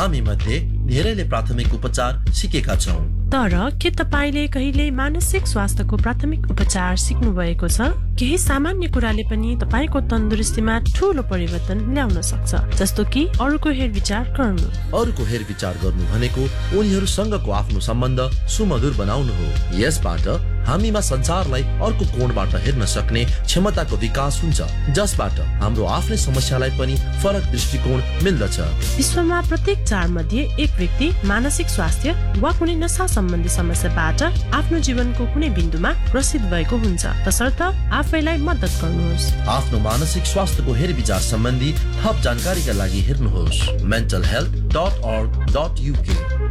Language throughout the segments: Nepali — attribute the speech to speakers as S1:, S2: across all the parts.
S1: हामी मध्ये धेरैले प्राथमिक उपचार सिकेका छौं।
S2: तर के तपाईले कहिले मानसिक स्वास्थ्यको प्राथमिक उपचार सिक्नु भएको छ? केही सामान्य कुराले पनि तपाईको तन्दुरुस्तीमा ठूलो परिवर्तन ल्याउन सक्छ, जस्तो कि अरूको हेरविचार गर्नु।
S1: अरूको हेरविचार गर्नु भनेको उनीहरूसँगको आफ्नो सम्बन्ध सुमधुर बनाउनु हो। यसबाट हामीमा संसारलाई अर्को कोणबाट हेर्न सक्ने क्षमताको विकास हुन्छ, जसबाट हाम्रो आफ्नै समस्यालाई पनि फरक दृष्टिकोण मिल्दछ।
S2: विश्वमा प्रत्येक 4 मध्ये 1 व्यक्ति मानसिक स्वास्थ्य वा कुनै नशा सम्बन्धी समस्याबाट आफ्नो जीवनको कुनै बिन्दुमा ग्रसित भएको हुन्छ। तसर्थ आफैलाई मद्दत गर्नुहोस्।
S1: आफ्नो मानसिक स्वास्थ्यको हेरविचार सम्बन्धी थप जानकारीका लागि हेर्नुहोस् mentalhealth.org.uk।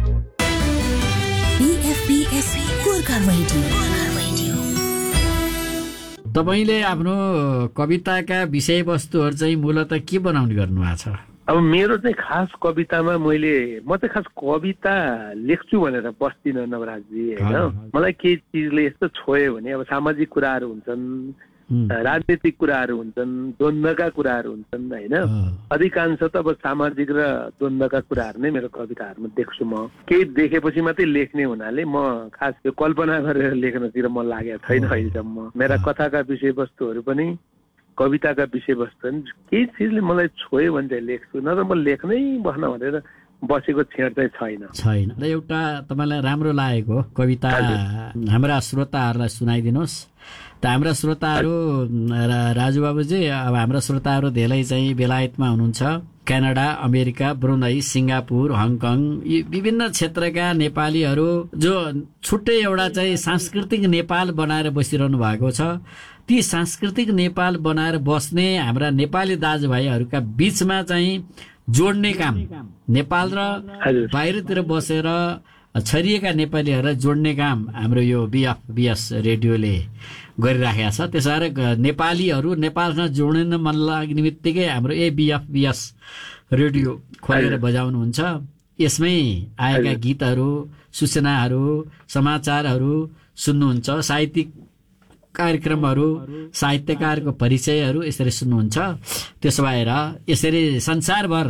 S3: तपाईले आफ्नो कविताका विषयवस्तुहरू चाहिँ मूलतः के बनाउने गर्नुभएको छ?
S4: अब मेरो चाहिँ खास कवितामा म चाहिँ खास कविता लेख्छु भनेर बस्दिनँ नवराजजी, होइन। मलाई केही चिजले यस्तो छोयो भने अब सामाजिक कुराहरू हुन्छन्, राजनीतिक कुराहरू हुन्छन्, द्वन्द्वका कुराहरू हुन्छन्, होइन। अधिकांश त अब सामाजिक र द्वन्द्वका कुराहरू नै मेरो कविताहरूमा देख्छु। म केही देखेपछि मात्रै लेख्ने हुनाले म खास त्यो कल्पना गरेर लेख्नतिर म लागेको छैन अहिलेसम्म। मेरा कथाका विषयवस्तुहरू पनि कविताका विषयवस्तु केही चिजले मलाई छोयो भने चाहिँ लेख्छु, नत्र म लेख्नै बस्न भनेर बसेको छेड चाहिँ छैन।
S3: एउटा तपाईँलाई राम्रो लागेको कविता हाम्रा श्रोताहरूलाई सुनाइदिनुहोस्। त हाम्रा श्रोताहरू राजुबाबुजी, अब हाम्रा श्रोताहरू धेरै चाहिँ बेलायतमा हुनुहुन्छ, Canada, America, Brunei, Singapore, Hong Kong, यी विभिन्न क्षेत्रका नेपालीहरू जो छुट्टै एउटा चाहिँ सांस्कृतिक नेपाल बनाएर बसिरहनु भएको छ। ती सांस्कृतिक नेपाल बनाएर बस्ने हाम्रा नेपाली दाजुभाइहरूका बीचमा चाहिँ जोड्ने काम, नेपाल र बाहिरतिर बसेर छरिएका नेपालीहरूलाई जोड्ने काम हाम्रो यो BFBS रेडियोले गरिराखेका छ। त्यसैले नेपालीहरू नेपालसँग जोड्न मन लाग्ने बित्तिकै हाम्रो BFBS रेडियो खोलेर बजाउनुहुन्छ। यसमै आएका गीतहरू, सूचनाहरू, समाचारहरू सुन्नुहुन्छ, साहित्यिक कार्यक्रमहरू, साहित्यकारको परिचयहरू यसरी सुन्नुहुन्छ। त्यसो भएर यसरी संसारभर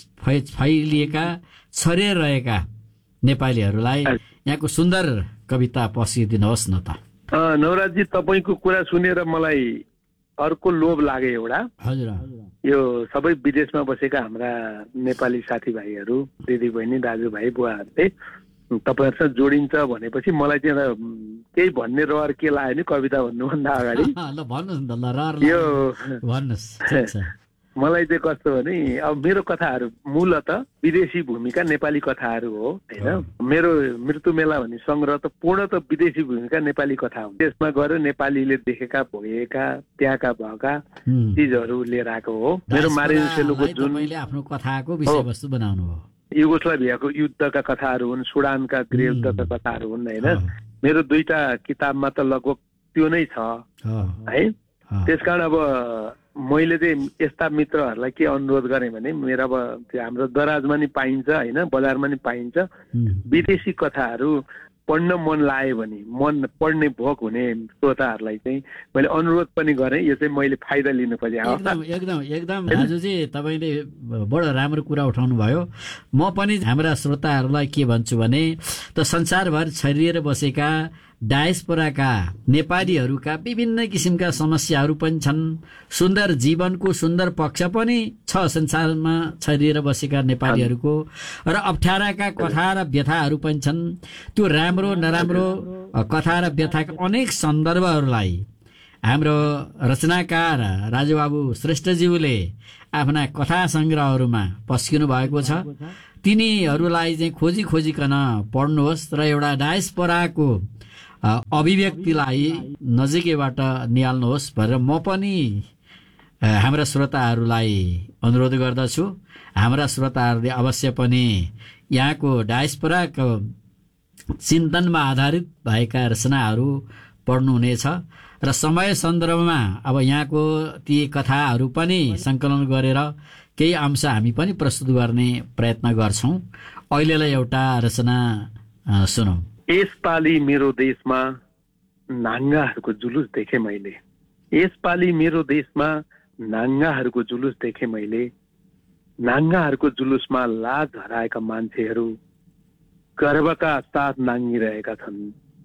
S3: फैलिएका छरिएर रहेका नेपालीहरूलाई यहाँको सुन्दर कविता पसिदिनुहोस् न त।
S4: नवराजजी, तपाईँको कुरा सुनेर मलाई अर्को लोभ लाग्यो एउटा।
S3: हजुर,
S4: यो सबै विदेशमा बसेका हाम्रा नेपाली साथीभाइहरू, दिदीबहिनी, दाजुभाइ, बुवाहरूले तपाईँहरूसँग जोडिन्छ भनेपछि मलाई चाहिँ केही भन्ने रहर के लाग्यो नि कविता भन्नुभन्दा अगाडि मलाई चाहिँ कस्तो भने अब मेरो कथाहरू मूलत विदेशी भूमिका नेपाली कथाहरू हो, होइन। मेरो मृत्यु मेला भन्ने संग्रह त पूर्णत विदेशी भूमिका नेपाली कथा हो। त्यसमा गएर नेपालीले देखेका भोगेका त्यहाँका भएका चिजहरू लिएर आएको हो। मेरो मारिन सेलुको जुन
S3: आफ्नो कथाको विषयवस्तु बनाउनु हो,
S4: युगोस्लाभियाको युद्धका कथाहरू हुन्, सुडानका गृहयुद्धका कथाहरू हुन्, होइन। मेरो 2टा किताबमा त लगभग त्यो नै छ, है। त्यसकारण अब मैले चाहिँ यस्ता मित्रहरूलाई के अनुरोध गरेँ भने मेरो अब त्यो हाम्रो दराजमा नि पाइन्छ, होइन, बजारमा नि पाइन्छ, विदेशी कथाहरू पढ्न मन लाग्यो भने मन पढ्ने भोक हुने श्रोताहरूलाई चाहिँ मैले अनुरोध पनि गरेँ। यो चाहिँ मैले फाइदा लिनु पर्यो।
S3: एकदम राजुजी, तपाईँले बडो राम्रो कुरा उठाउनु भयो। म पनि हाम्रा श्रोताहरूलाई के भन्छु भने त संसारभर छरिएर बसेका डायस्पोराका नेपालीहरूका विभिन्न किसिमका समस्याहरू पनि छन्, सुन्दर जीवनको सुन्दर पक्ष पनि छ संसारमा छरिएर बसेका नेपालीहरूको, र अप्ठ्याराका कथा र व्यथाहरू पनि छन्। त्यो राम्रो नराम्रो कथा र व्यथाका अनेक सन्दर्भहरूलाई हाम्रो रचनाकार राजुबाबु श्रेष्ठज्यूले आफ्ना कथा सङ्ग्रहहरूमा पस्किनु भएको छ। तिनीहरूलाई चाहिँ खोजिकन पढ्नुहोस् र एउटा डायस्पोराको अभिव्यक्तिलाई नजिकैबाट निहाल्नुहोस् भनेर म पनि हाम्रा श्रोताहरूलाई अनुरोध गर्दछु। हाम्रा श्रोताहरूले अवश्य पनि यहाँको डायस्पोराको चिन्तनमा आधारित भएका रचनाहरू पढ्नुहुनेछ र समय सन्दर्भमा अब यहाँको ती कथाहरू पनि सङ्कलन गरेर केही अंश हामी पनि प्रस्तुत गर्ने प्रयत्न गर्छौं। अहिलेलाई एउटा रचना सुनौं।
S4: यसपालि मेरो देशमा नाङ्गाहरूको जुलुस देखेँ मैले, यसपालि मेरो देशमा नाङ्गाहरूको जुलुस देखेँ मैले, नाङ्गाहरूको जुलुसमा लाज हराएका मान्छेहरू गर्वका साथ नाङ्गिरहेका छन्।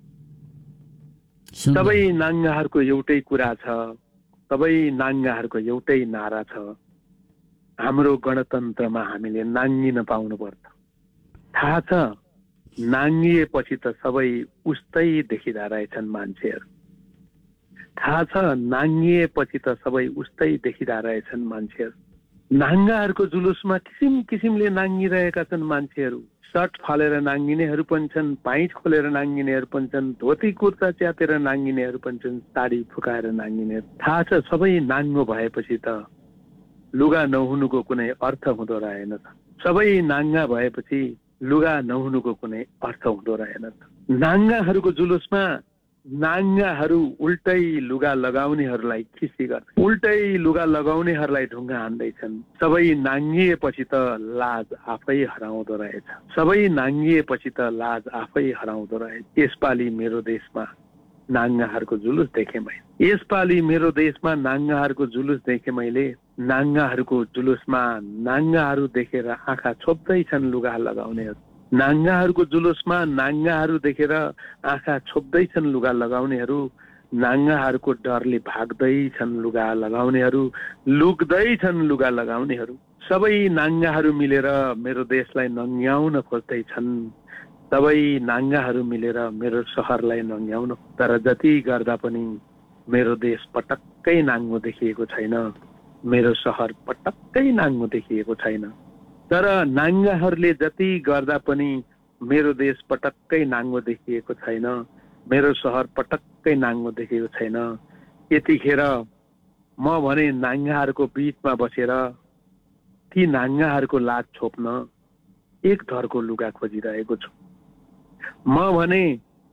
S4: सबै नाङ्गाहरूको एउटै कुरा छ, सबै नाङ्गाहरूको एउटै नारा छ, हाम्रो गणतन्त्रमा हामीले नाङ्गिन पाउनुपर्छ। थाहा छ नाङ्गिएपछि त सबै उस्तै देखिँदा रहेछन् मान्छेहरू। थाहा छ नाङ्गिएपछि त सबै उस्तै देखिँदा रहेछन् मान्छेहरू। नाङ्गाहरूको जुलुसमा किसिम किसिमले नाङ्गिरहेका छन् मान्छेहरू। सर्ट फालेर नाङ्गिनेहरू पनि छन्, पाइट खोलेर नाङ्गिनेहरू पनि छन्, धोती कुर्ता च्यातेर नाङ्गिनेहरू पनि छन्, साडी फुकाएर नाङ्गिनेहरू। थाहा छ सबै नाङ्गो भएपछि त लुगा नहुनुको कुनै अर्थ हुँदो रहेनछ। सबै नाङ्गा भएपछि लुगा नहुनुको कुनै अर्थ हुँदो रहेनछ। नाङ्गाहरूको जुलुसमा नाङ्गाहरू उल्टै लुगा लगाउनेहरूलाई खिसी गर्छ, उल्टै लुगा लगाउनेहरूलाई ढुङ्गा हान्दैछन्। सबै नाङ्गिएपछि त लाज आफै हराउँदो रहेछ, सबै नाङ्गिएपछि त लाज आफै हराउँदो रहेछ। यसपालि मेरो देशमा नाङ्गाहरूको जुलुस देखेँ मैले, यसपालि मेरो देशमा नाङ्गाहरूको जुलुस देखेँ मैले। नाङ्गाहरूको जुलुसमा नाङ्गाहरू देखेर आँखा छोप्दैछन् लुगा लगाउनेहरू, नाङ्गाहरूको जुलुसमा नाङ्गाहरू देखेर आँखा छोप्दैछन् लुगा लगाउनेहरू। नाङ्गाहरूको डरले भाग्दैछन् लुगा लगाउनेहरू, लुक्दैछन् लुगा लगाउनेहरू। सबै नाङ्गाहरू मिलेर मेरो देशलाई नङ्ग्याउन खोज्दैछन्, सबै नाङ्गाहरू मिलेर मेरो सहरलाई नङ्ग्याउन। तर जति गर्दा पनि मेरो देश पटक्कै नाङ्गो देखिएको छैन, मेरो सहर पटक्कै नाङ्गो देखिएको छैन। तर नाङ्गाहरूले जति गर्दा पनि मेरो देश पटक्कै नाङ्गो देखिएको छैन, मेरो सहर पटक्कै नाङ्गो देखिएको छैन। यतिखेर म भने नाङ्गाहरूको बिचमा बसेर ती नाङ्गाहरूको लाज छोप्न एक थरको लुगा खोजिरहेको छु। म भने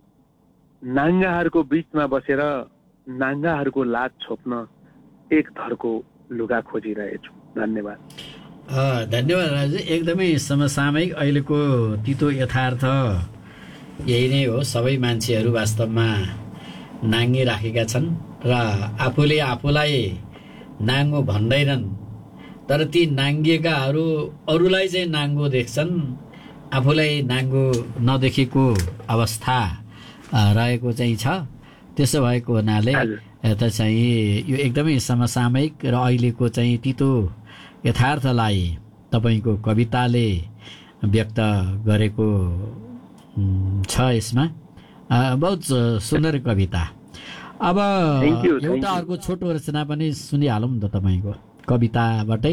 S4: नाङ्गाहरूको बिचमा बसेर नाङ्गाहरूको लाज छोप्न एक थरको लुगा खोजिरहेछु। धन्यवाद।
S3: धन्यवाद राजु। एकदमै समसामयिक अहिलेको तितो यथार्थ यही नै हो। सबै मान्छेहरू वास्तवमा नाङ्गिराखेका छन् र आफूले आफूलाई नाङ्गो भन्दैनन्, तर ती नाङ्गिएकाहरू अरूलाई चाहिँ नाङ्गो देख्छन्, आफूलाई नाङ्गो नदेखेको अवस्था रहेको चाहिँ छ। त्यसो भएको हुनाले त चाहिँ यो एकदमै समसामयिक र अहिलेको चाहिँ तितो यथार्थलाई तपाईँको कविताले व्यक्त गरेको छ। यसमा बहुत सुन्दर कविता। अब एउटा अर्को छोटो रचना पनि सुनिहालौँ न त तपाईँको कविताबाटै।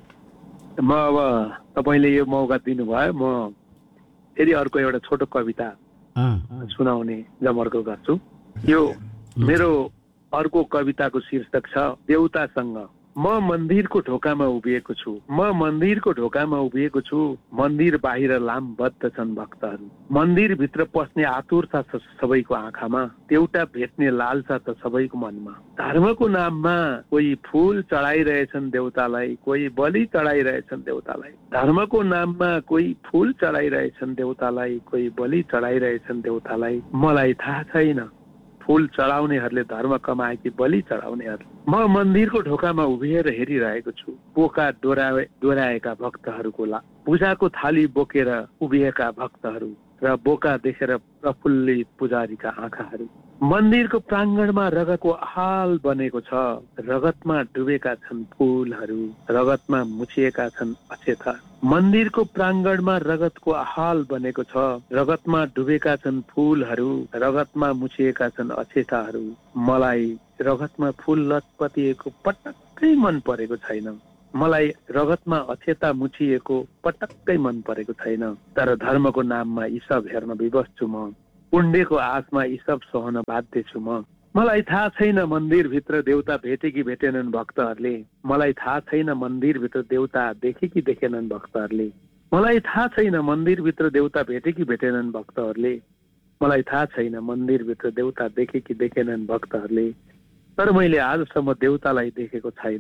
S4: म अब तपाईँले यो मौका दिनुभयो, म फेरि अर्को एउटा छोटो कविता सुनाउने जमर्को गर्छु। यो मेरो अर्को कविताको शीर्षक छ देउतासँग। म मन्दिरको ढोकामा उभिएको छु, म मन्दिरको ढोकामा उभिएको छु, मन्दिर बाहिर लामबद्ध छन् भक्तहरू, मन्दिरभित्र पस्ने आतुरता छ सबैको आँखामा, देउता भेट्ने लालसा छ सबैको मनमा। धर्मको नाममा कोही फूल चढाइरहेछन् देउतालाई, कोही बलि चढाइरहेछन् देउतालाई। धर्मको नाममा कोही फूल चढाइरहेछन् देउतालाई, कोही बलि चढाइरहेछन् देउतालाई। मलाई थाहा छैन फूल चढाउनेहरूले धर्म कमाए कि बलि चढाउनेहरू। म मन्दिरको ढोकामा उभिएर हेरिरहेको छु, बोका डोराएका भक्तहरूको पूजाको थाली बोकेर उभिएका भक्तहरू र बोका देखेर प्रफुल्लित पुजारीका आँखाहरू। मन्दिरको प्राङ्गणमा रगतको हाल बनेको छ, रगतमा डुबेका छन् फूलहरू, रगतमा मुछिएका छन् अक्षता। मन्दिरको प्राङ्गणमा रगतको हाल बनेको छ, रगतमा डुबेका छन् फूलहरू, रगतमा मुछिएका छन् अक्षताहरू। मलाई रगतमा फूल लटपटिएको पटक्कै मन परेको छैन, मलाई रगतमा अक्षता मुछिएको पटक्कै मन परेको छैन। तर धर्मको नाममा यी सब हेर्न विवश छु म, पुण्यको आशमा यी सब सहन बाध्य छु म। मलाई थाहा छैन मन्दिरभित्र देउता भेटे कि भेटेनन् भक्तहरूले, मलाई थाहा छैन मन्दिरभित्र देउता देखे कि देखेनन् भक्तहरूले, मलाई थाहा छैन मन्दिरभित्र देउता भेटे कि भेटेनन् भक्तहरूले, मलाई थाहा छैन मन्दिरभित्र देउता देखे कि देखेनन् भक्तहरूले। तर मैले आजसम्म देउतालाई देखेको छैन,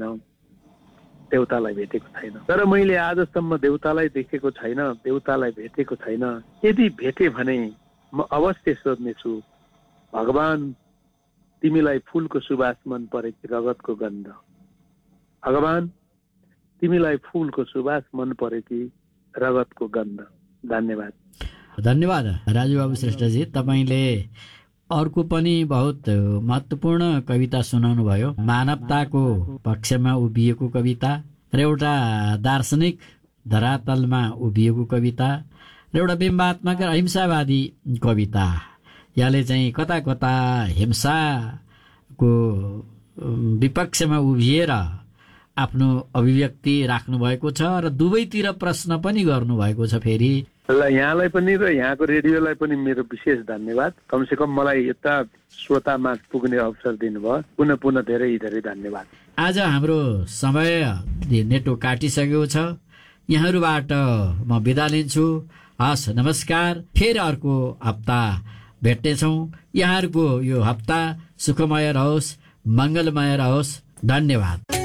S4: देउतालाई भेटेको छैन। तर मैले आजसम्म देउतालाई देखेको छैन, देउतालाई भेटेको छैन। यदि भेटे भने म अवश्य सोध्नेछु, भगवान तिमीलाई फूलको सुवास मन परे कि रगतको गन्ध? भगवान तिमीलाई फूलको सुवास मन पर्यो कि रगतको गन्ध। धन्यवाद।
S3: धन्यवाद राजुबाबु श्रेष्ठजी, तपाईँले अर्को पनि बहुत महत्त्वपूर्ण कविता सुनाउनु भयो। मानवताको पक्षमा उभिएको कविता र एउटा दार्शनिक धरातलमा उभिएको कविता र एउटा बिम्बात्मक र अहिंसावादी कविता। यसले चाहिँ कता कता हिंसाको विपक्षमा उभिएर आफ्नो अभिव्यक्ति राख्नुभएको छ र दुवैतिर प्रश्न पनि गर्नुभएको छ। फेरि
S4: ल यहाँलाई पनि र यहाँको रेडियोलाई पनि मेरो विशेष धन्यवाद। कमसेकम मलाई यता श्रोतामा पुग्ने अवसर दिनुभयो। पुनः पुनः धेरै धेरै धन्यवाद।
S3: आज हाम्रो समय नेटो काटिसकेको छ। यहाँहरूबाट म बिदा लिन्छु। हस्, नमस्कार। फेरि अर्को हप्ता भेट्नेछौँ। यहाँहरूको यो हप्ता सुखमय रहोस्, मङ्गलमय रहोस्। धन्यवाद।